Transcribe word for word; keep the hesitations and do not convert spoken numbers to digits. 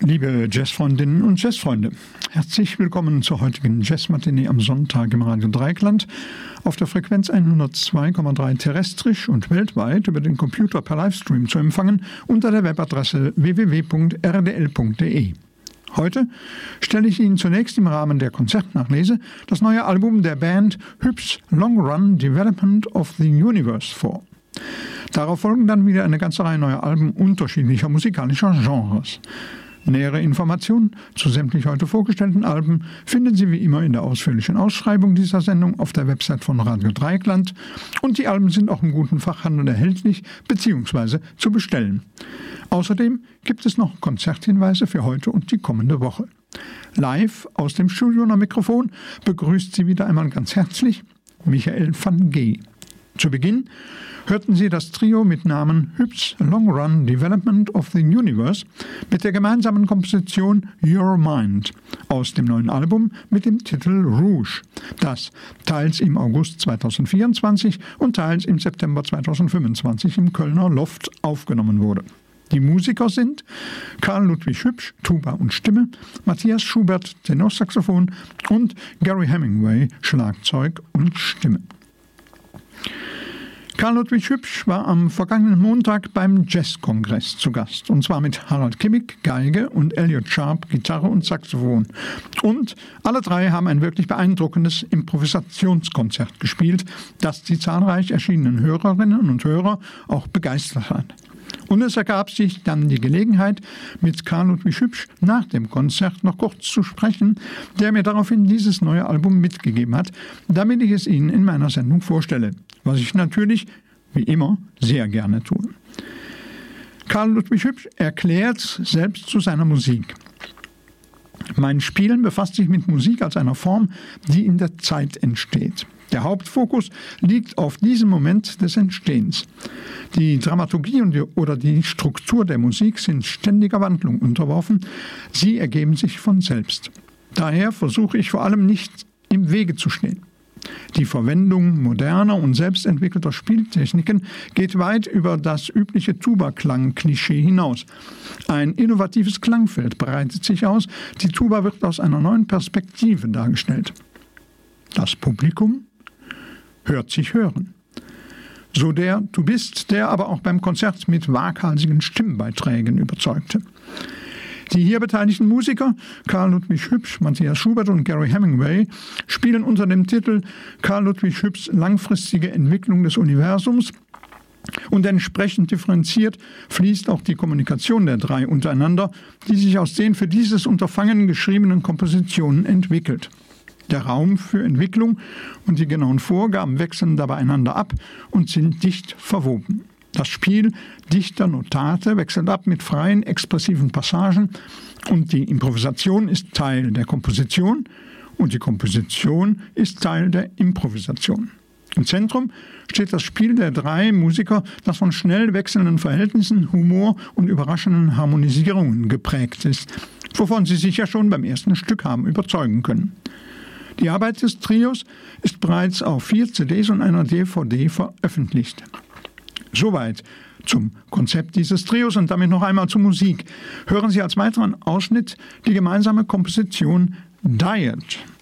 Liebe Jazzfreundinnen und Jazzfreunde, herzlich willkommen zur heutigen Jazzmatinee am Sonntag im Radio Dreieckland auf der Frequenz hundertzwei Komma drei terrestrisch und weltweit über den Computer per Livestream zu empfangen unter der Webadresse w w w punkt r d l punkt d e. Heute stelle ich Ihnen zunächst im Rahmen der Konzertnachlese das neue Album der Band Hübsch Long Run Development of the Universe vor. Darauf folgen dann wieder eine ganze Reihe neuer Alben unterschiedlicher musikalischer Genres. Nähere Informationen zu sämtlich heute vorgestellten Alben finden Sie wie immer in der ausführlichen Ausschreibung dieser Sendung auf der Website von Radio Dreieckland und die Alben sind auch im guten Fachhandel erhältlich bzw. zu bestellen. Außerdem gibt es noch Konzerthinweise für heute und die kommende Woche. Live aus dem Studio am Mikrofon begrüßt Sie wieder einmal ganz herzlich Michael van G. Zu Beginn hörten Sie das Trio mit Namen Hübsch Long Run Development of the Universe mit der gemeinsamen Komposition Your Mind aus dem neuen Album mit dem Titel Rouge, das teils im August zweitausendvierundzwanzig und teils im September zweitausendfünfundzwanzig im Kölner Loft aufgenommen wurde. Die Musiker sind Karl Ludwig Hübsch, Tuba und Stimme, Matthias Schubert, Tenorsaxophon und Gary Hemingway, Schlagzeug und Stimme. Karl Ludwig Hübsch war am vergangenen Montag beim Jazzkongress zu Gast, und zwar mit Harald Kimmig, Geige und Elliot Sharp, Gitarre und Saxophon. Und alle drei haben ein wirklich beeindruckendes Improvisationskonzert gespielt, das die zahlreich erschienenen Hörerinnen und Hörer auch begeistert hat. Und es ergab sich dann die Gelegenheit, mit Karl Ludwig Hübsch nach dem Konzert noch kurz zu sprechen, der mir daraufhin dieses neue Album mitgegeben hat, damit ich es Ihnen in meiner Sendung vorstelle, was ich natürlich, wie immer, sehr gerne tue. Karl Ludwig Hübsch erklärt selbst zu seiner Musik: Mein Spielen befasst sich mit Musik als einer Form, die in der Zeit entsteht. Der Hauptfokus liegt auf diesem Moment des Entstehens. Die Dramaturgie und die, oder die Struktur der Musik sind ständiger Wandlung unterworfen. Sie ergeben sich von selbst. Daher versuche ich vor allem nicht im Wege zu stehen. Die Verwendung moderner und selbstentwickelter Spieltechniken geht weit über das übliche Tuba-Klang-Klischee hinaus. Ein innovatives Klangfeld breitet sich aus. Die Tuba wird aus einer neuen Perspektive dargestellt. Das Publikum hört sich hören. So der Tubist, der aber auch beim Konzert mit waghalsigen Stimmbeiträgen überzeugte. Die hier beteiligten Musiker, Karl Ludwig Hübsch, Matthias Schubert und Gary Hemingway, spielen unter dem Titel Karl Ludwig Hübschs langfristige Entwicklung des Universums, und entsprechend differenziert fließt auch die Kommunikation der drei untereinander, die sich aus den für dieses Unterfangen geschriebenen Kompositionen entwickelt. Der Raum für Entwicklung und die genauen Vorgaben wechseln dabei einander ab und sind dicht verwoben. Das Spiel dichter Notate wechselt ab mit freien, expressiven Passagen und die Improvisation ist Teil der Komposition und die Komposition ist Teil der Improvisation. Im Zentrum steht das Spiel der drei Musiker, das von schnell wechselnden Verhältnissen, Humor und überraschenden Harmonisierungen geprägt ist, wovon Sie sicher schon beim ersten Stück haben überzeugen können. Die Arbeit des Trios ist bereits auf vier C Ds und einer D V D veröffentlicht. Soweit zum Konzept dieses Trios und damit noch einmal zur Musik. Hören Sie als weiteren Ausschnitt die gemeinsame Komposition Diet